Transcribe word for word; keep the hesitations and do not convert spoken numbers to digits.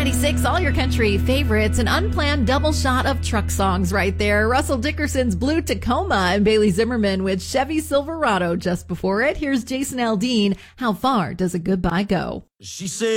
ninety-six, all your country favorites, an unplanned double shot of truck songs right there. Russell Dickerson's Blue Tacoma and Bailey Zimmerman with Chevy Silverado just before it. Here's Jason Aldean. How far does a goodbye go? She said